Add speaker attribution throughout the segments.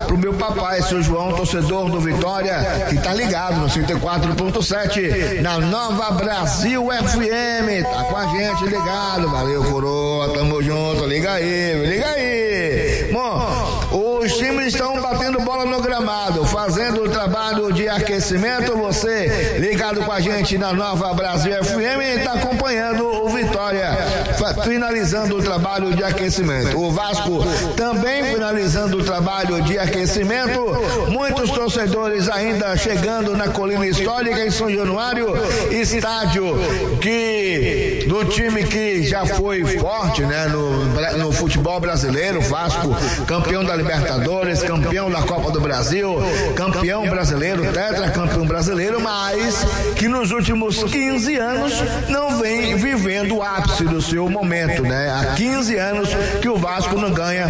Speaker 1: pro meu papai, seu João, torcedor do Vitória, que tá ligado no 104.7, na Nova Brasil FM, tá com a gente ligado, valeu, coroa, tamo junto, liga aí. Bom, os times estão batendo bola no gramado, fazendo o trabalho de aquecimento. Você ligado com a gente na Nova Brasil FM, tá acompanhando o Vitória finalizando o trabalho de aquecimento. O Vasco também finalizando o trabalho de aquecimento. Muitos torcedores ainda chegando na Colina Histórica em São Januário, estádio do time que já foi forte, né, no futebol brasileiro. Vasco, campeão da Libertadores, campeão da Copa do Brasil, campeão brasileiro, tetracampeão brasileiro, mas que nos últimos 15 anos não vem vivendo o ápice do seu momento, né? Há 15 anos que o Vasco não ganha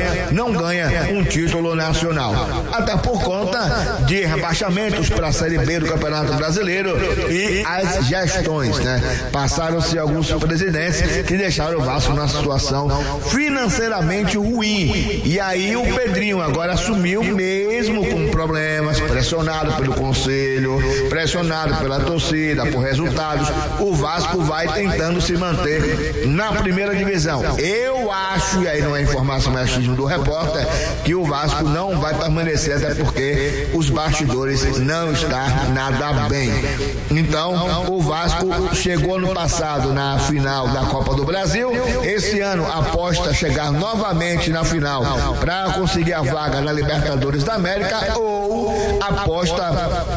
Speaker 1: um título nacional, até por conta de rebaixamentos para a Série B do Campeonato Brasileiro e as gestões, né? Passaram-se alguns presidentes que deixaram o Vasco numa situação financeiramente ruim, e aí o Pedrinho agora assumiu mesmo com problemas, pressionado pelo conselho, pressionado pela torcida, por resultados. O Vasco vai tentando se manter na primeira divisão. Eu acho, e aí não é informação, é achismo do repórter, que o Vasco não vai permanecer, até porque os bastidores não estão nada bem. Então, o Vasco chegou no passado na final da Copa do Brasil. Esse ano aposta chegar novamente na final para conseguir a vaga na Libertadores da América, ou aposta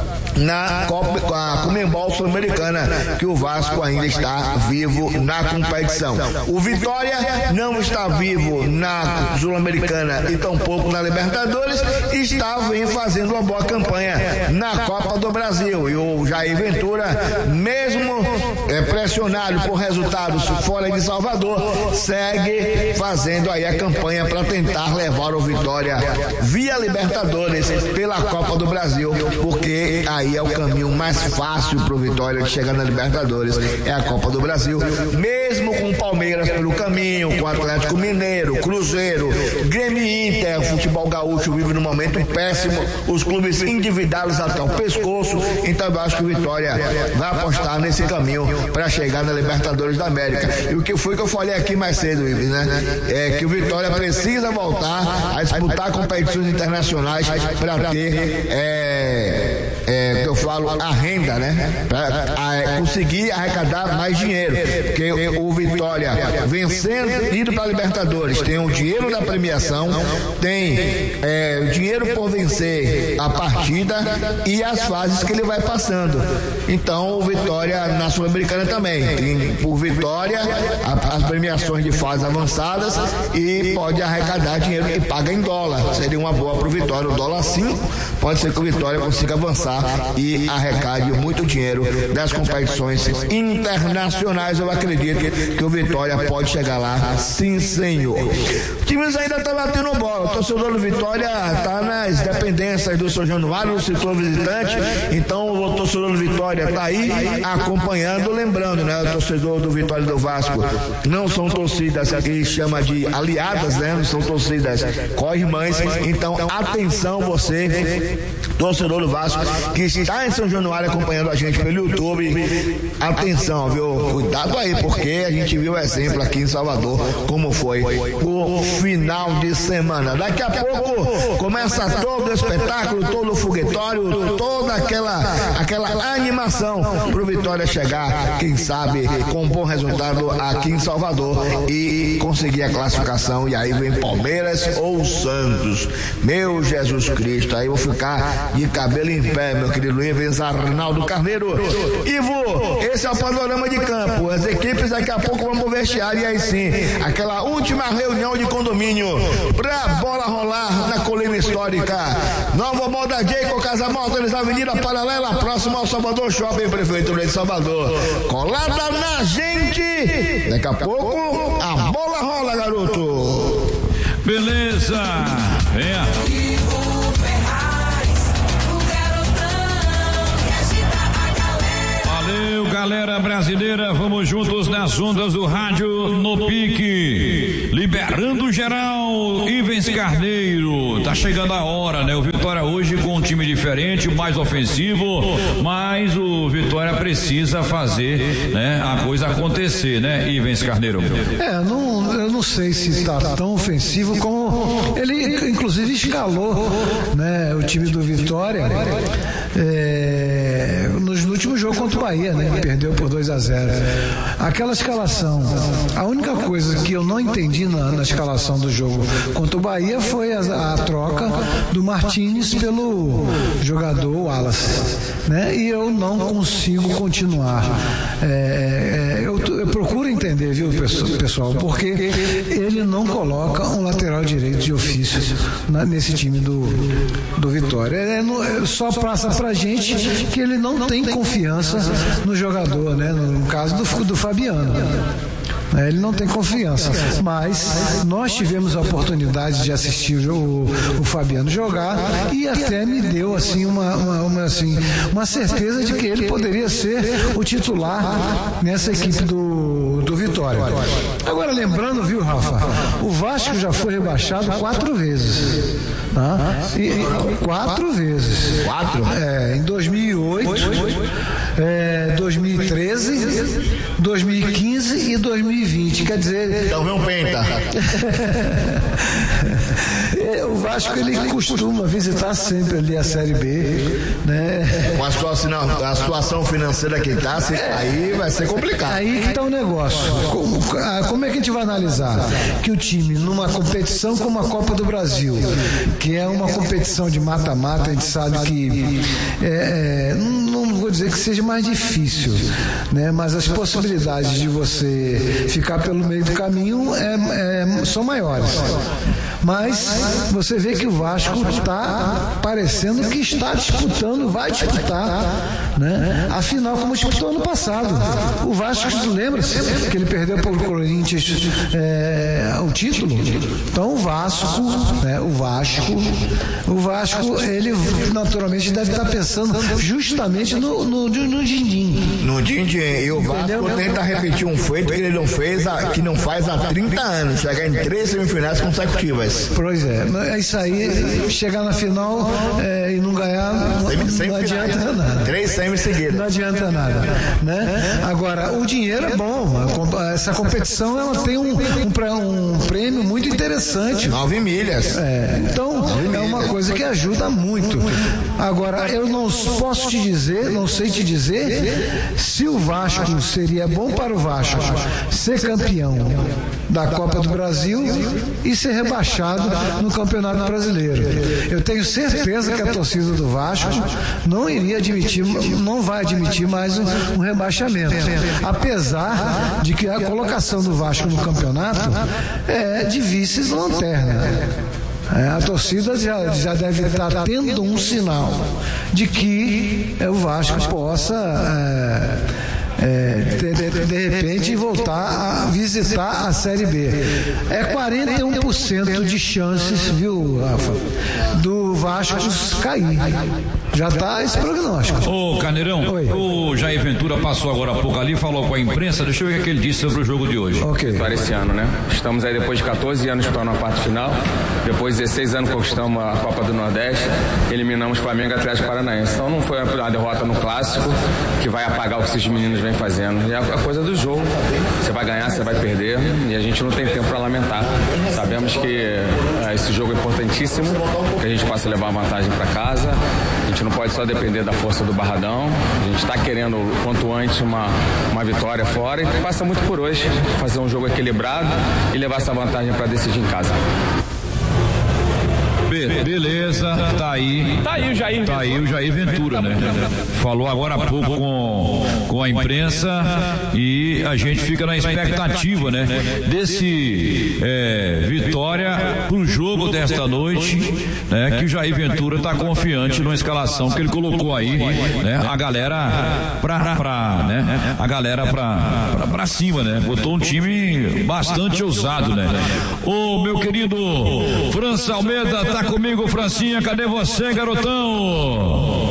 Speaker 1: na Conmebol Sul-Americana, que o Vasco ainda está vivo na competição. O Vitória não está vivo na Sul-Americana e tampouco na Libertadores, vem fazendo uma boa campanha na Copa do Brasil. E o Jair Ventura, mesmo pressionado por resultados fora de Salvador, segue fazendo aí a campanha para tentar levar o Vitória via Libertadores pela Copa do Brasil, porque aí é o caminho mais fácil pro Vitória de chegar na Libertadores, é a Copa do Brasil, mesmo com o Palmeiras pelo caminho, com o Atlético Mineiro, Cruzeiro, Grêmio e Inter. O futebol gaúcho vive num momento péssimo, os clubes endividados até o pescoço. Então eu acho que o Vitória vai apostar nesse caminho para chegar na Libertadores da América. E o que foi que eu falei aqui mais cedo, Ives, né? É que o Vitória precisa voltar a disputar competições internacionais para ter que eu falo, a renda, né? Para conseguir arrecadar mais dinheiro, porque o Vitória vencendo, indo para a Libertadores, tem o dinheiro da premiação, tem o dinheiro por vencer a partida e as fases que ele vai passando. Então o Vitória na Sul-Americana também tem, por Vitória, as premiações de fases avançadas, e pode arrecadar dinheiro que paga em dólar. Seria uma boa para o Vitória. O dólar 5, pode ser que o Vitória consiga avançar e arrecade muito dinheiro das competições internacionais. Eu acredito que o Vitória pode chegar lá, sim senhor. O time ainda está batendo bola. O torcedor do Vitória está nas dependências do São Januário, no setor visitante. Então o torcedor do Vitória está aí acompanhando. Lembrando, né, o torcedor do Vitória e do Vasco não são torcidas que chama de aliadas, né? Não são torcidas co-irmãs. Então atenção, você, torcedor do Vasco, que está em São Januário acompanhando a gente pelo YouTube, atenção, viu? Cuidado aí, porque a gente viu o exemplo aqui em Salvador, como foi o final de semana. Daqui a pouco começa todo o espetáculo, todo o foguetório, toda aquela animação pro Vitória chegar, quem sabe, com um bom resultado aqui em Salvador e conseguir a classificação. E aí vem Palmeiras ou Santos. Meu Jesus Cristo, aí eu vou ficar de cabelo em pé, meu querido Ives Arnaldo Carneiro. Ivo, esse é o panorama de campo. As equipes daqui a pouco vão pro vestiário, e aí sim, aquela última reunião de condomínio pra bola rolar na Colina Histórica. Nova Moda Jayco, Casa Móveis, Avenida Paralela, próximo ao Salvador Shopping, Prefeitura de Salvador. Colada na gente. Daqui a pouco a bola rola, garoto.
Speaker 2: Beleza. Valeu, galera. Brasileira, vamos juntos nas ondas do rádio no pique, liberando geral, Ivens Carneiro, tá chegando a hora, né? O Vitória hoje com um time diferente, mais ofensivo, mas o Vitória precisa fazer, né, a coisa acontecer, né, Ivens Carneiro?
Speaker 3: Eu não sei se está tão ofensivo como ele inclusive escalou, né, o time do Vitória no último jogo contra o Bahia, né? Perdeu por 2-0. Aquela escalação, a única coisa que eu não entendi na escalação do jogo contra o Bahia foi a troca do Martínez pelo jogador Wallace, né? E eu não consigo continuar. Eu procuro entender, viu, pessoal, porque ele não coloca um lateral direito de ofício nesse time do Vitória. Só passa pra gente que ele não tem confiança no jogador, né? No caso do Fabiano. Ele não tem confiança, mas nós tivemos a oportunidade de assistir o Fabiano jogar e até me deu assim uma certeza de que ele poderia ser o titular nessa equipe do Vitória. Agora lembrando, viu, Rafa, o Vasco já foi rebaixado 4 vezes, tá? 4 vezes.
Speaker 1: 4?
Speaker 3: Em 2008, 2013, 2015 e 2020. Quer dizer...
Speaker 1: Então vem um penta.
Speaker 3: O Vasco, ele costuma visitar sempre ali a Série B, né?
Speaker 1: Com a situação financeira que está, aí vai ser complicado.
Speaker 3: Aí que está o negócio. Como é que a gente vai analisar? Que o time, numa competição como a Copa do Brasil, que é uma competição de mata-mata, a gente sabe que não vou dizer que seja mais difícil, né? Mas as possibilidades de você ficar pelo meio do caminho são maiores. Mas você vê que o Vasco está parecendo que está disputando, vai disputar, né? Afinal, como disputou ano passado. O Vasco, lembra-se que ele perdeu para o Corinthians o título? Então o Vasco, né? O Vasco, ele naturalmente deve estar pensando justamente no din-din.
Speaker 1: No din-din. E o Vasco tenta repetir um feito que ele não fez, que não faz há 30 anos, chegar em 3 semifinais consecutivas.
Speaker 3: Pois é isso aí, chegar na final e não ganhar não adianta nada.
Speaker 1: 3 semis seguidas.
Speaker 3: Não adianta nada, né? Agora, o dinheiro é bom, essa competição ela tem um prêmio muito interessante.
Speaker 1: 9 milhas.
Speaker 3: Então, é uma coisa que ajuda muito. Agora, eu não posso te dizer, não sei te dizer se o Vasco seria bom para o Vasco ser campeão da Copa do Brasil e ser rebaixado no Campeonato Brasileiro. Eu tenho certeza que a torcida do Vasco não vai admitir mais um rebaixamento. Apesar de que a colocação do Vasco no campeonato é de vice-lanterna. A torcida já deve estar tendo um sinal de que o Vasco possa de repente voltar a visitar a Série B. 41% de chances, viu, Rafa, do Vasco cair. Já está esse prognóstico.
Speaker 2: Ô, Carneirão, o Jair Ventura passou agora há pouco ali, falou com a imprensa, deixa eu ver o que ele disse sobre o jogo de hoje.
Speaker 4: Para esse ano, né? Estamos aí depois de 14 anos disputando a parte final, depois de 16 anos conquistamos a Copa do Nordeste, eliminamos Flamengo e Atlético Paranaense. Então não foi uma derrota no clássico que vai apagar o que esses meninos vêm fazendo. É a coisa do jogo. Você vai ganhar, você vai perder, e a gente não tem tempo para lamentar. Sabemos que esse jogo é importantíssimo, que a gente possa levar uma vantagem para casa. A gente não pode só depender da força do Barradão. A gente está querendo, quanto antes, uma vitória fora, e passa muito por hoje, fazer um jogo equilibrado e levar essa vantagem para decidir em casa.
Speaker 2: Beleza, tá aí o Jair Ventura, né? Falou agora há pouco com a imprensa e a gente fica na expectativa, né? Desse Vitória pro jogo desta noite, né? Que o Jair Ventura tá confiante na escalação que ele colocou aí, né? A galera pra cima, né? Botou um time bastante ousado, né? Ô, meu querido França Almeida, tá comigo, Francinha, cadê você, garotão?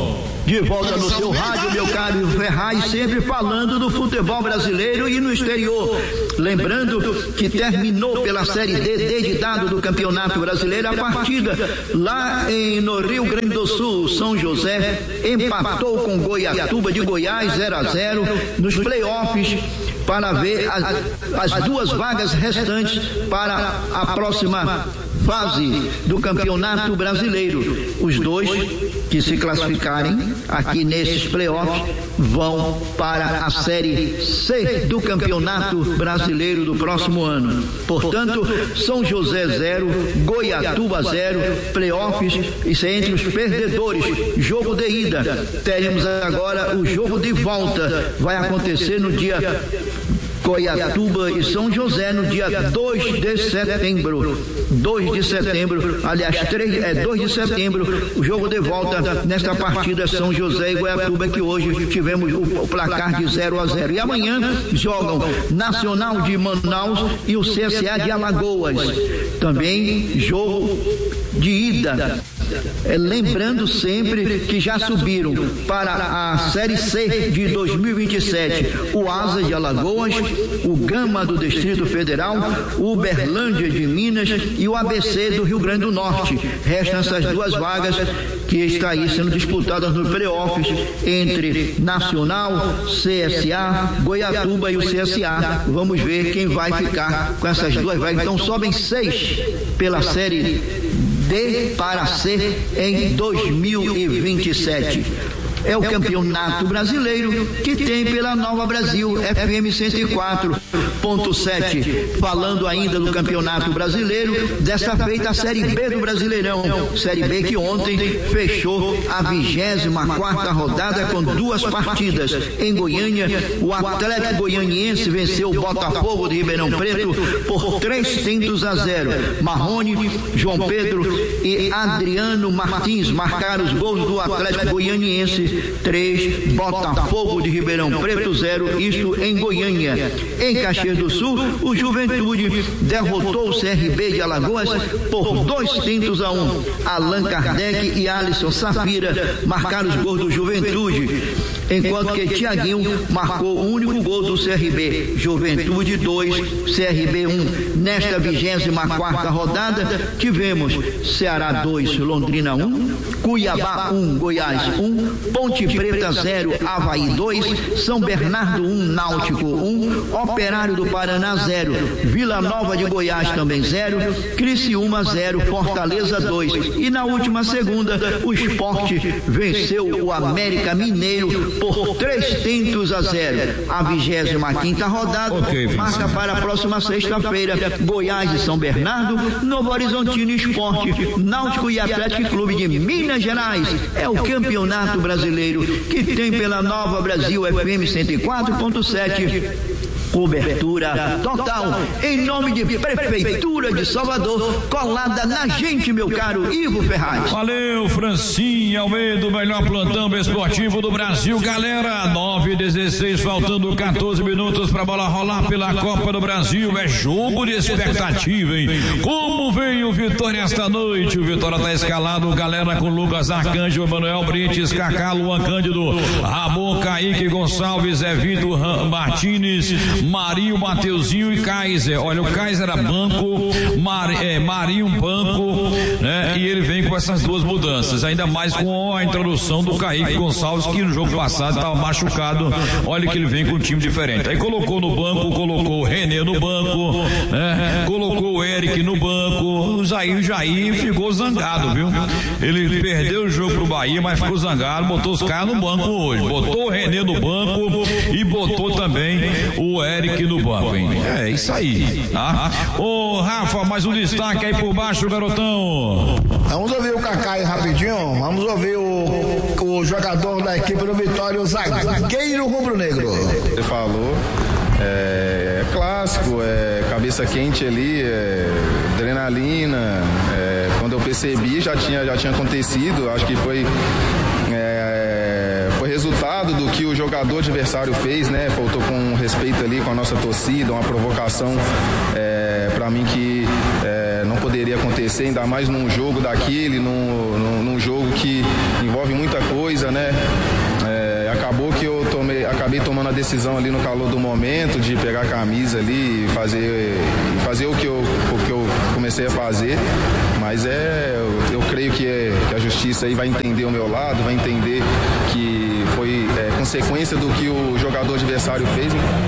Speaker 5: De volta no seu rádio, meu caro Ferraz, sempre falando do futebol brasileiro e no exterior. Lembrando que terminou pela Série D, desde dado do Campeonato Brasileiro, a partida lá no Rio Grande do Sul. São José empatou com Goiatuba de Goiás 0-0 nos playoffs para ver as duas vagas restantes para a próxima fase do Campeonato Brasileiro. Os dois que se classificarem aqui nesses playoffs vão para a Série C do Campeonato Brasileiro do próximo ano. Portanto, São José 0, Goiatuba 0, playoffs, isso é entre os perdedores. Jogo de ida. Teremos agora o jogo de volta. Vai acontecer no dia Goiatuba e São José no dia 2 de setembro. 2 de setembro, aliás, 2 de setembro, o jogo de volta nesta partida São José e Goiatuba, que hoje tivemos o placar de 0-0. E amanhã jogam Nacional de Manaus e o CSA de Alagoas. Também jogo de ida. Lembrando sempre que já subiram para a Série C de 2027 o Asa de Alagoas, o Gama do Distrito Federal, o Uberlândia de Minas e o ABC do Rio Grande do Norte. Restam essas duas vagas que estão aí sendo disputadas nos playoffs entre Nacional, CSA, Goiatuba e o CSA. Vamos ver quem vai ficar com essas duas vagas. Então sobem 6 pela Série D para C em 2027. É o Campeonato Brasileiro que tem pela Nova Brasil FM 104.7. Falando ainda do Campeonato Brasileiro, desta feita a Série B do Brasileirão. Série B que ontem fechou a 24ª rodada com 2 partidas. Em Goiânia, o Atlético Goianiense venceu o Botafogo de Ribeirão Preto por 3-0. Marrone, João Pedro e Adriano Martins marcaram os gols do Atlético Goianiense. 3, Botafogo de Ribeirão Preto 0, isto em Goiânia. Em Caxias do Sul, o Juventude derrotou o CRB de Alagoas por 2-1. Allan Kardec e Alisson Safira marcaram os gols do Juventude, enquanto que Tiaguinho marcou o único gol do CRB. Juventude 2, CRB 1. Nesta 24ª rodada, tivemos Ceará 2, Londrina 1, Cuiabá 1, Goiás 1, Ponte Preta 0, Avaí 2, São Bernardo 1, Náutico 1, Operário do Paraná 0, Vila Nova de Goiás também 0, Criciúma 0, Fortaleza 2. E na última segunda, o Sport venceu o América Mineiro por 3-0. A 25ª rodada marca para a próxima sexta-feira Goiás e São Bernardo, Novo Horizontino Sport, Náutico e Atlético Clube de Minas Gerais. É o Campeonato Brasileiro que tem pela Nova Brasil FM 104.7. Cobertura total, em nome de Prefeitura de Salvador, colada na gente, meu caro Ivo Ferraz.
Speaker 2: Valeu, Francinha Almeida, o melhor plantão esportivo do Brasil. Galera, 9:16, faltando 14 minutos pra bola rolar pela Copa do Brasil. É jogo de expectativa, hein? Como vem o Vitória esta noite? O Vitória tá escalado, galera, com Lucas Arcanjo, Manuel Brites, Cacá, Luan Cândido, Ramon, Kaique Gonçalves, Zé Vitor Martins, Marinho, Mateuzinho e Kaiser. Olha, o Kaiser era banco, Marinho banco, né? E ele vem com essas duas mudanças, ainda mais com a introdução do Kaique Gonçalves, que no jogo passado estava machucado. Olha que ele vem com um time diferente. Aí colocou no banco, colocou o René no banco, né? Colocou o Eric no banco. O Jair ficou zangado, viu? Ele perdeu o jogo pro Bahia, mas ficou zangado, botou os caras no banco hoje. Botou o René no banco e botou também o Eric no banco, hein? É isso aí, tá? Ô, Rafa, mais um destaque aí por baixo, garotão.
Speaker 1: Vamos ouvir o Cacá aí rapidinho. Vamos ouvir o jogador da equipe do Vitória, o zagueiro rubro-negro.
Speaker 6: Ele falou, é clássico, cabeça quente ali, adrenalina. Quando eu percebi, já tinha acontecido. Acho que foi resultado do que o jogador adversário fez, né? Faltou com respeito ali com a nossa torcida, uma provocação para mim que não poderia acontecer, ainda mais num jogo daquele, num jogo que envolve muita coisa, né? acabou que eu acabei tomando a decisão ali no calor do momento de pegar a camisa ali e fazer o que eu comecei a fazer, mas eu creio que a justiça aí vai entender o meu lado, vai entender que foi consequência do que o jogador adversário fez.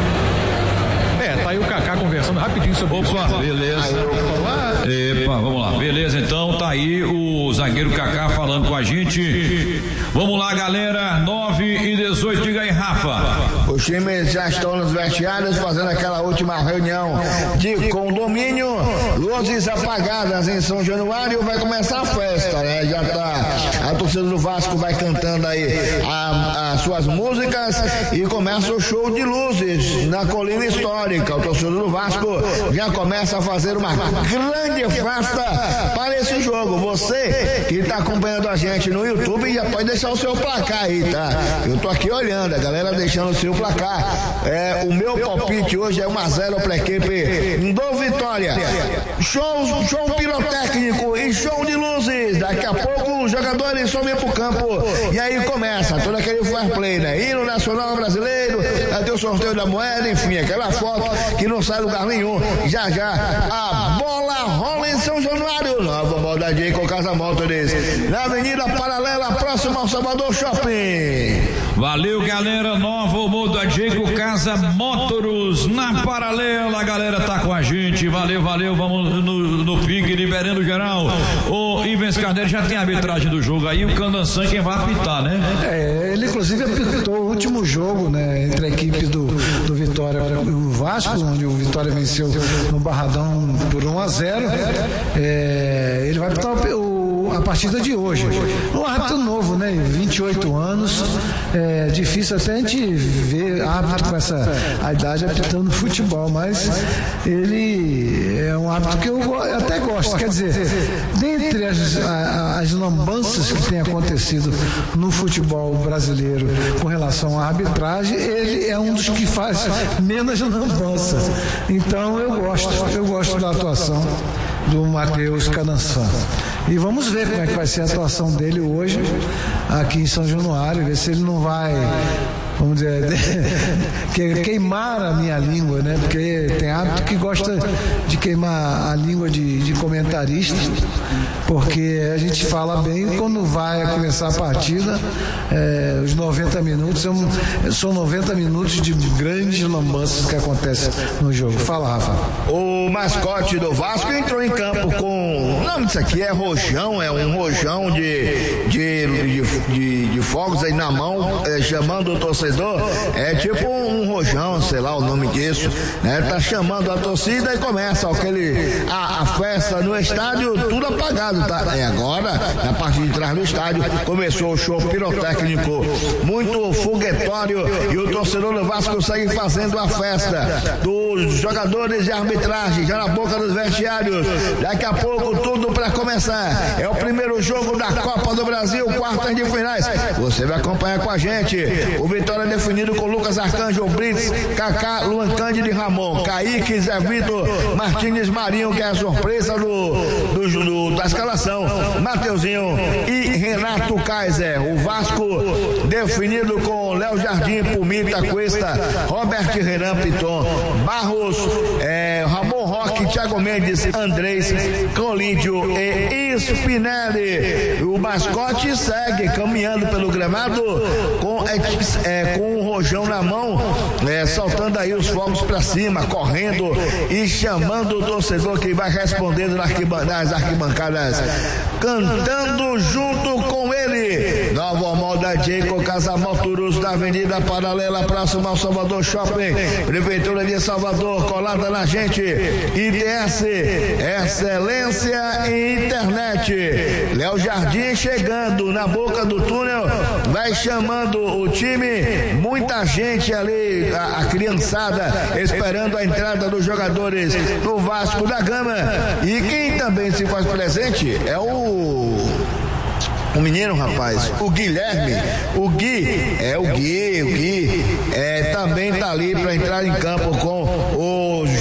Speaker 7: Tá aí o Kaká conversando rapidinho sobre isso.
Speaker 2: Opa, beleza. Epa, vamos lá. Beleza, então tá aí o zagueiro Kaká falando com a gente. Vamos lá, galera. 9:18, diga aí, Rafa.
Speaker 1: Os times já estão nos vestiários fazendo aquela última reunião de condomínio. Luzes apagadas em São Januário, vai começar a festa, né? Já tá, a torcida do Vasco vai cantando aí as suas músicas e começa o show de luzes na Colina Histórica. O torcedor do Vasco já começa a fazer uma grande festa para esse jogo. Você que está acompanhando a gente no YouTube já pode deixar o seu placar aí, tá? Eu tô aqui olhando, a galera deixando o seu placar. O meu palpite hoje é 1-0 para a equipe do Vitória. Show pirotécnico e show de luzes. Daqui a pouco os jogadores sobem pro campo e aí começa todo aquele fair play, né? Hino nacional brasileiro, até o sorteio da moeda, enfim, aquela foto que não sai lugar nenhum. Já a bola rola em São Januário. Nova moda de com Casa Motors na Avenida Paralela, próximo ao Salvador Shopping.
Speaker 2: Valeu, galera. Nova moda de com Casa Motors na Paralela. A galera tá com a gente. Valeu. Vamos no pique, liberando geral. O Ivens Carneiro já tem a arbitragem do jogo aí. O Candançan quem vai apitar, né?
Speaker 3: Ele inclusive apitou o último jogo, né? Entre a equipe do Vitória e o Vasco, onde o Vitória venceu no Barradão por 1-0. Ele vai apitar a partida de hoje. Um árbitro novo, né? 28 anos. É difícil até a gente ver árbitro com a idade apitando futebol, mas ele é um árbitro que eu até gosto. Quer dizer, dentre as lambanças que tem acontecido no futebol brasileiro com relação à arbitragem, ele é um dos que faz menos lambanças. Então eu gosto da atuação do Matheus Candançan. E vamos ver como é que vai ser a atuação dele hoje aqui em São Januário, ver se ele não vai, vamos dizer, queimar a minha língua, né? Porque tem hábito que gosta de queimar a língua de comentarista, porque a gente fala bem e quando vai começar a partida, os 90 minutos são 90 minutos de grandes lambanças que acontecem no jogo. Fala, Rafa.
Speaker 1: O mascote do Vasco entrou em campo com, o nome disso aqui é rojão, é um rojão de fogos aí na mão, chamando o torcedor, é tipo um rojão, sei lá o nome disso, né? Tá chamando a torcida e começa a festa no estádio, tudo apagado, tá? Agora, na parte de trás do estádio, começou o show pirotécnico, muito foguetório, e o torcedor do Vasco segue fazendo a festa dos jogadores de arbitragem, já na boca dos vestiários. Daqui a pouco, tudo para começar. É o primeiro jogo da Copa do Brasil, quartas de finais. Você vai acompanhar com a gente. O Vitória definido com Lucas Arcanjo, Brits, Kaká, Luan Cândido e Ramon, Kaique, Zé Vitor, Martins Marinho, que é a surpresa da escalação, Mateuzinho e Renato Kaiser. O Vasco definido com Léo Jardim, Pumita, Cuesta, Robert Renan Piton, Barros, Ramon Roque, Thiago Mendes, Andrés, Colíndio e Spinelli. O mascote segue caminhando pelo gramado com um rojão na mão, soltando aí os fogos para cima, correndo e chamando o torcedor que vai respondendo nas arquibancadas, cantando junto com ele. Nova moda Jacob Casamotors da Avenida Paralela, próximo ao Salvador Shopping, Prefeitura de Salvador, colada na gente. ITS, excelência em internet. Léo Jardim chegando na boca do túnel, vai chamando o time, muita gente ali, a criançada esperando a entrada dos jogadores do Vasco da Gama. E quem também se faz presente é o menino, rapaz, o Guilherme, o Gui também tá ali para entrar em campo com os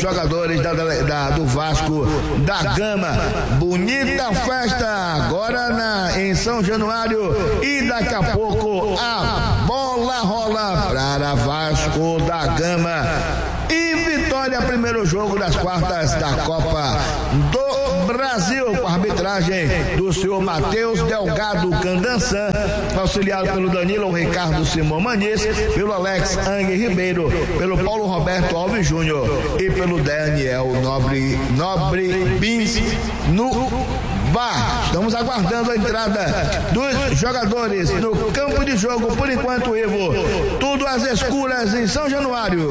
Speaker 1: jogadores do Vasco da Gama. Bonita festa agora em São Januário e daqui a pouco a bola rola para Vasco da Gama e Vitória, primeiro jogo das quartas da Copa do Brasil, com a arbitragem do senhor Matheus Delgado Candançan, auxiliado pelo Danilo Ricardo Simão Maniz, pelo Alex Ang Ribeiro, pelo Paulo Roberto Alves Júnior e pelo Daniel Nobre Bins no VAR. Estamos aguardando a entrada dos jogadores no campo de jogo. Por enquanto, Ivo, tudo às escuras em São Januário.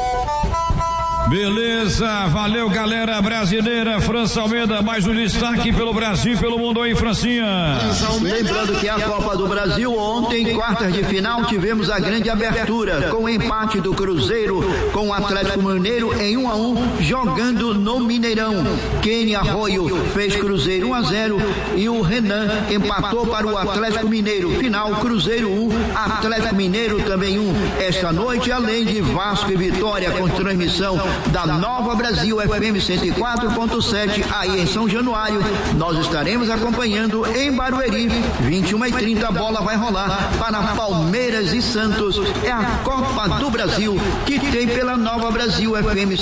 Speaker 2: Beleza, valeu galera brasileira. França Almeida, mais um destaque pelo Brasil e pelo mundo aí, Francinha.
Speaker 5: Lembrando que a Copa do Brasil, ontem, quartas de final, tivemos a grande abertura, com o empate do Cruzeiro com o Atlético Mineiro em 1-1, jogando no Mineirão. Kenny Arroio fez Cruzeiro 1-0 e o Renan empatou para o Atlético Mineiro. Final, Cruzeiro 1, Atlético Mineiro também 1. Esta noite, além de Vasco e Vitória, com transmissão da Nova Brasil FM 104.7 aí em São Januário, nós estaremos acompanhando em Barueri, 21h30, a bola vai rolar para Palmeiras e Santos. É a Copa do Brasil que tem pela Nova Brasil FM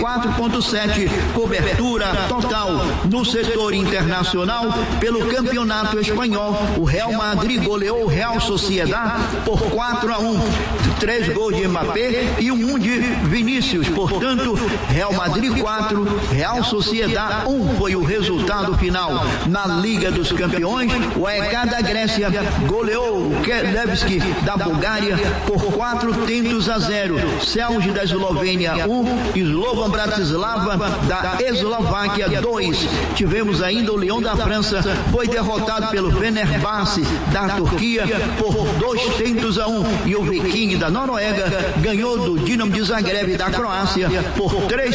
Speaker 5: 104.7 cobertura total no setor internacional. Pelo Campeonato Espanhol, o Real Madrid goleou o Real Sociedad por 4-1, 3 gols de Mbappé e 1 de Vinícius. Portanto, Real Madrid 4, Real Sociedad 1 foi o resultado final. Na Liga dos Campeões, o AEK da Grécia goleou o Kelevski da Bulgária por 4-0. Celje da Eslovênia 1, Slovan Bratislava da Eslováquia 2. Tivemos ainda o Lyon da França, foi derrotado pelo Fenerbahçe da Turquia por 2-1 e o Viking da Noruega ganhou do Dinamo de Zagreb da Croácia por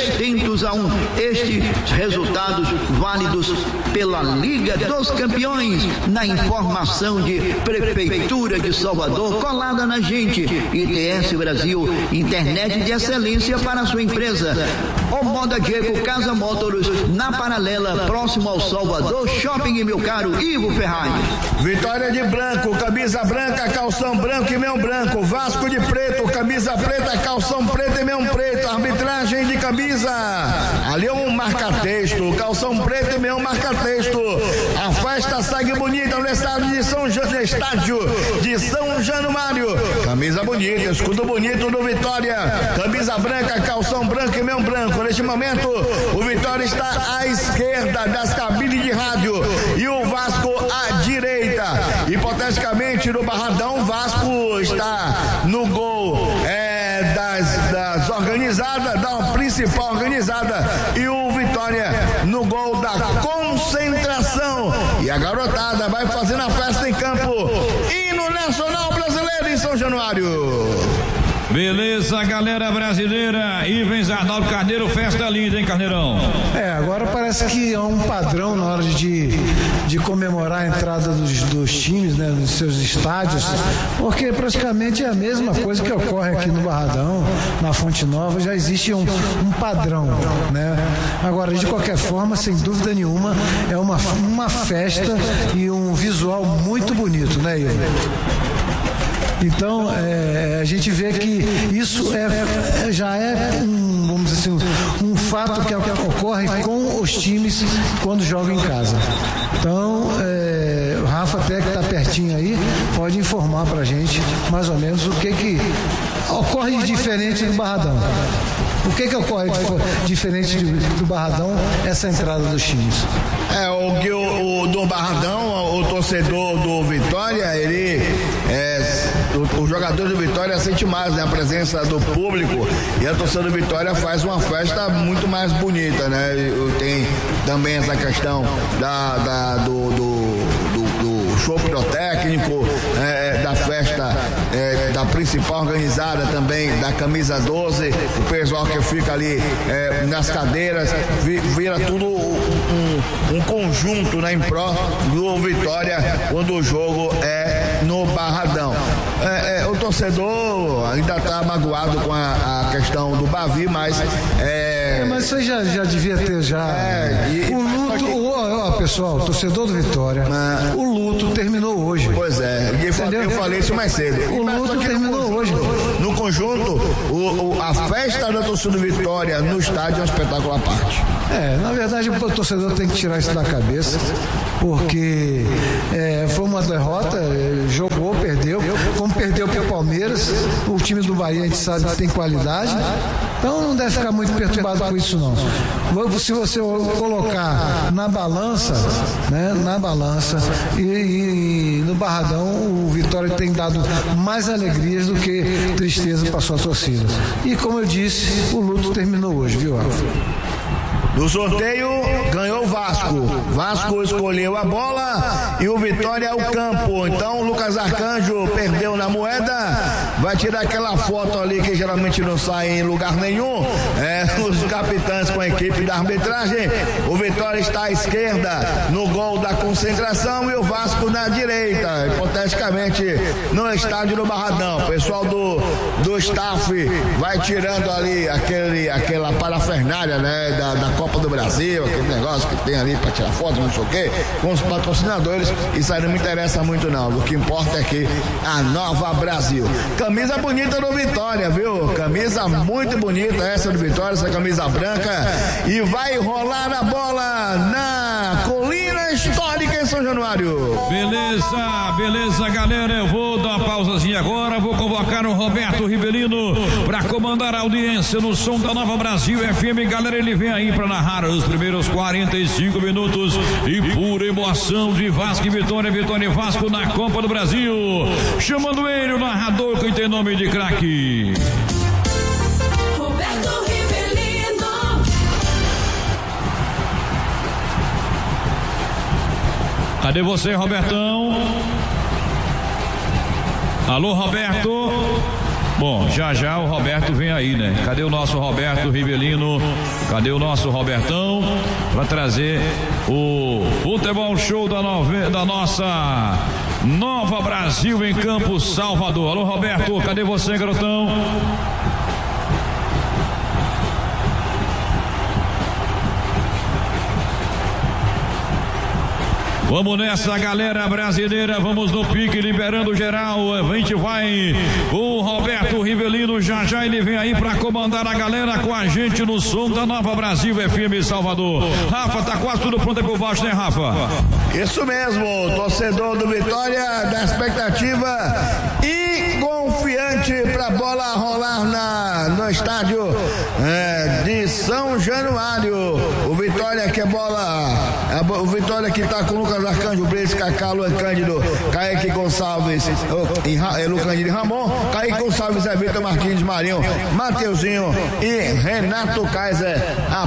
Speaker 5: 3-1. Estes resultados válidos pela Liga dos Campeões. Na informação de Prefeitura de Salvador, colada na gente, ITS Brasil, internet de excelência para a sua empresa. O Moda Diego Casa Motors, na Paralela, próximo ao Salvador Shopping, meu caro Ivo Ferraz.
Speaker 1: Vitória de branco, camisa branca, calção branco e meião branco. Vasco de preto, camisa preta, calção preto e meião preto. Arbitragem de camisa, ali é um marca-texto, calção preto e meião marca-texto. A festa segue bonita no estádio de São Januário. Camisa bonita, escudo bonito do Vitória, camisa branca, calção branco e meião branco. Neste momento, o Vitória está à esquerda das cabines de rádio e o Vasco à direita. Hipoteticamente, no Barradão, o Vasco está no gol das organizadas, da principal organizada, e o Vitória no gol da concentração. E a garotada vai fazendo a festa em campo. Hino Nacional Brasileiro em São Januário.
Speaker 2: Beleza, galera brasileira. Ivens Arnaldo Carneiro, festa linda, hein, Carneirão?
Speaker 3: Agora parece que é um padrão na hora de comemorar a entrada dos times, né, nos seus estádios, porque praticamente é a mesma coisa que ocorre aqui no Barradão, na Fonte Nova, já existe um padrão, né? Agora, de qualquer forma, sem dúvida nenhuma, é uma festa e um visual muito bonito, né, Ivo? Então, a gente vê que isso já é vamos dizer assim, um fato que ocorre com os times quando jogam em casa. Então, o Rafa, até que está pertinho aí, pode informar para a gente mais ou menos o que ocorre de diferente do Barradão. O que ocorre diferente do Barradão, essa entrada dos times?
Speaker 1: Do Barradão, o torcedor do Vitória, o jogador do Vitória sente mais, né, a presença do público, e a torcida do Vitória faz uma festa muito mais bonita, né? Tem também essa questão do show pirotécnico, da festa da principal organizada também, da camisa 12, o pessoal que fica ali nas cadeiras, vira tudo um conjunto, né, em pró do Vitória quando o jogo é no Barradão. O torcedor ainda está magoado com a questão do Bavi, mas
Speaker 3: mas você já devia ter o luto, pessoal, torcedor do Vitória, o luto terminou hoje.
Speaker 1: Pois é, eu falei isso mais cedo.
Speaker 3: O luto terminou hoje.
Speaker 1: No conjunto, a festa da torcida do Vitória no estádio é um espetáculo à parte.
Speaker 3: Na verdade o torcedor tem que tirar isso da cabeça, porque foi uma derrota, jogou, perdeu, como perdeu para o Palmeiras. O time do Bahia a gente sabe que tem qualidade, então não deve ficar muito perturbado com isso não. Se você colocar na balança, e no Barradão o Vitória tem dado mais alegrias do que tristeza para sua torcida. E como eu disse, o luto terminou hoje, viu, Rafa?
Speaker 1: No sorteio, ganhou o Vasco. Vasco escolheu a bola e o Vitória o campo. Então, o Lucas Arcanjo perdeu na moeda. Vai tirar aquela foto ali que geralmente não sai em lugar nenhum. Os capitães com a equipe da arbitragem. O Vitória está à esquerda no gol da concentração e o Vasco na direita. Hipoteticamente, no estádio do Barradão. O pessoal do staff vai tirando ali aquela parafernália, da Copa do Brasil, aquele negócio que tem ali pra tirar foto, não sei o quê, com os patrocinadores. Isso aí não me interessa muito não. O que importa é que a Nova Brasil. Camisa bonita do Vitória, viu? Camisa muito bonita essa do Vitória, essa camisa branca. E vai rolar a bola na Colina Histórica em São Januário.
Speaker 2: Beleza, galera. Eu vou dar uma pausazinha agora. Vou convocar o Roberto Rivelino para comandar a audiência no som da Nova Brasil FM. Galera, ele vem aí para narrar os primeiros 45 minutos e pura emoção de Vasco e Vitória e Vasco na Copa do Brasil. Chamando ele, o narrador que tem nome de craque.
Speaker 8: Roberto Rivelino.
Speaker 2: Cadê você, Robertão? Alô, Roberto? Bom, já o Roberto vem aí, né? Cadê o nosso Roberto Rivelino? Cadê o nosso Robertão? Para trazer o futebol show da nossa Nova Brasil em Campos, Salvador. Alô, Roberto, cadê você, garotão? Vamos nessa, galera brasileira, vamos no pique, liberando geral, a gente vai com o Roberto Rivelino, já ele vem aí para comandar a galera com a gente no som da Nova Brasil FM Salvador. Rafa, tá quase tudo pronto aí por baixo, né, Rafa?
Speaker 1: Isso mesmo, torcedor do Vitória, da expectativa e confiante pra bola rolar no estádio de São Januário. O Vitória que é o Vitória que tá com o Lucas Arcanjo, Breis, Cacá, Luan Cândido, Kaique Gonçalves, Lucandino Ramon, Kaique Gonçalves, Vitor Marquinhos, Marinho, Mateuzinho e Renato Kaiser. A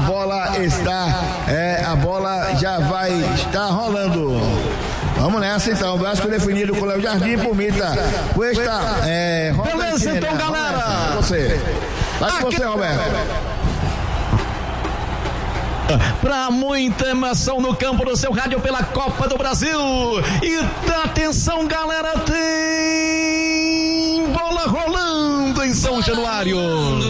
Speaker 1: bola já vai estar rolando. Vamos nessa então, Vasco definido com o Léo Jardim, Pumita, Cuesta,
Speaker 9: beleza então, galera.
Speaker 1: Vai com você, Roberto.
Speaker 9: Para muita emoção no campo do seu rádio pela Copa do Brasil. E atenção, galera, tem bola rolando em São Januário.